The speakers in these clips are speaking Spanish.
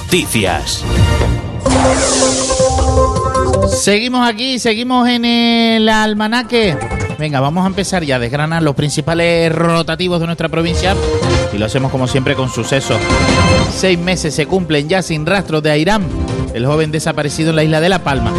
Noticias. Seguimos aquí, seguimos en el almanaque. Venga, vamos a empezar ya a desgranar los principales rotativos de nuestra provincia y lo hacemos como siempre con sucesos. 6 meses se cumplen ya sin rastro de Airán, el joven desaparecido en la isla de La Palma.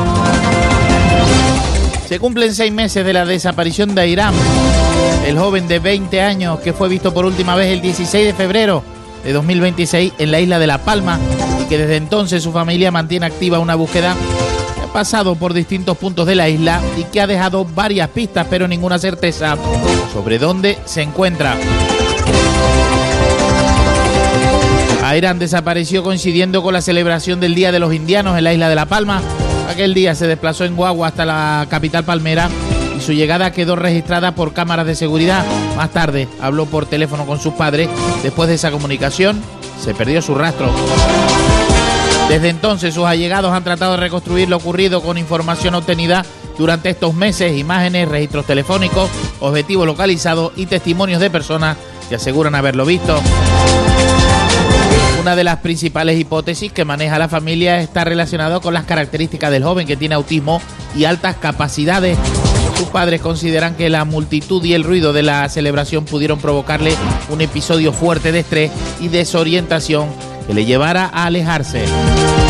Se cumplen 6 meses de la desaparición de Airán, el joven de 20 años que fue visto por última vez el 16 de febrero de 2026 en la isla de La Palma y que desde entonces su familia mantiene activa una búsqueda que ha pasado por distintos puntos de la isla y que ha dejado varias pistas pero ninguna certeza sobre dónde se encuentra. Airán desapareció coincidiendo con la celebración del Día de los Indianos en la isla de La Palma. Aquel día se desplazó en guagua hasta la capital palmera y su llegada quedó registrada por cámaras de seguridad. Más tarde habló por teléfono con sus padres. Después de esa comunicación se perdió su rastro. Desde entonces sus allegados han tratado de reconstruir lo ocurrido con información obtenida durante estos meses, imágenes, registros telefónicos, objetivos localizados y testimonios de personas que aseguran haberlo visto. Una de las principales hipótesis que maneja la familia está relacionada con las características del joven, que tiene autismo y altas capacidades. Sus padres consideran que la multitud y el ruido de la celebración pudieron provocarle un episodio fuerte de estrés y desorientación que le llevara a alejarse.